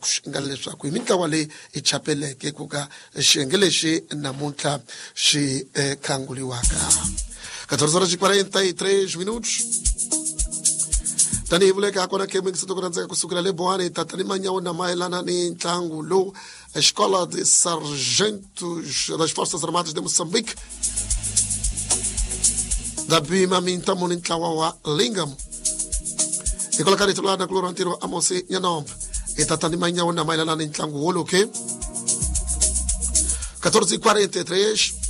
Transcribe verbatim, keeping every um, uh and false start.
kushingala leswaku imitlawa le ichapeleke kuka xengelexi namuntlha xi khanguliwaka. catorze horas e quarenta e três minutos. Tani vuleka hakona ke mingisi to kurandzeka kusukela le Bohani tatani manyawu na mayelana ni ntlangu lowu escola de sargentos das Forças Armadas de Moçambique da bima mintamu ni ntlawa wa Lingam ikola titulada kulora ntiro Amosi Nyanombe itatani manyawu na mayelana ni ntlangu wolo ke catorze e quarenta e três.